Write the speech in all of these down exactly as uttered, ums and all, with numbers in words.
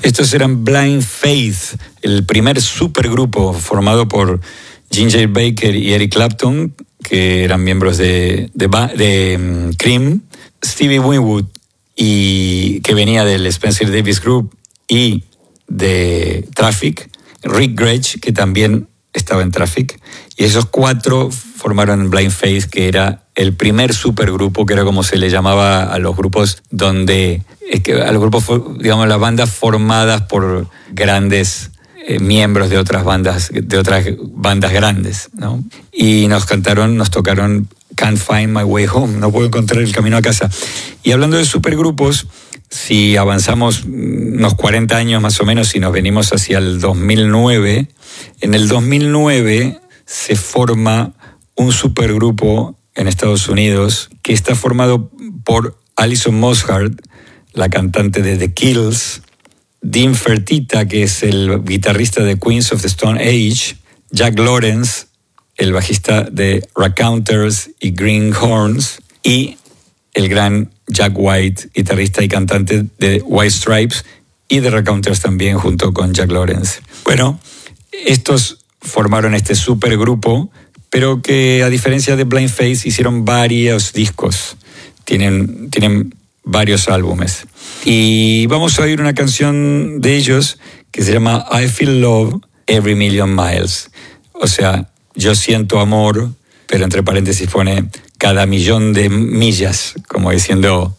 Estos eran Blind Faith, el primer supergrupo formado por Ginger Baker y Eric Clapton, que eran miembros de, de, de um, Cream, Stevie Winwood, y, que venía del Spencer Davis Group, y de Traffic, Rick Gretsch, que también estaba en Traffic, y esos cuatro formaron Blind Faith, que era el primer supergrupo, que era como se le llamaba a los grupos donde, a los grupos, digamos, las bandas formadas por grandes eh, miembros de otras bandas, de otras bandas grandes, ¿no? Y nos cantaron, nos tocaron Can't Find My Way Home, no puedo encontrar el camino a casa. Y hablando de supergrupos, si avanzamos unos cuarenta años más o menos y nos venimos hacia el dos mil nueve, en el dos mil nueve se forma un supergrupo en Estados Unidos que está formado por Alison Mosshart, la cantante de The Kills, Dean Fertita, que es el guitarrista de Queens of the Stone Age, Jack Lawrence, el bajista de Raconteurs y Greenhorns, y el gran Jack White, guitarrista y cantante de White Stripes y de Raconteurs también, junto con Jack Lawrence. Bueno, estos formaron este supergrupo, pero que a diferencia de Blind Faith hicieron varios discos, tienen, tienen varios álbumes. Y vamos a oír una canción de ellos que se llama I Feel Love Every Million Miles. O sea, yo siento amor, pero entre paréntesis pone cada millón de millas, como diciendo,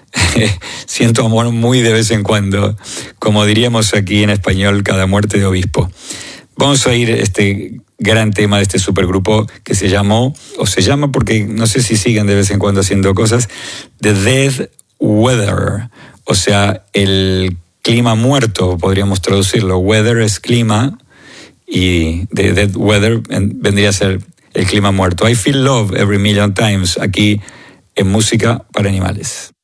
siento amor muy de vez en cuando, como diríamos aquí en español, cada muerte de obispo. Vamos a oír este gran tema de este supergrupo que se llamó, o se llama porque no sé si siguen de vez en cuando haciendo cosas, The Dead Weather, o sea, el clima muerto, podríamos traducirlo. Weather es clima y The Dead Weather vendría a ser el clima muerto. I Feel Love Every Million Times, aquí en Música para Animales.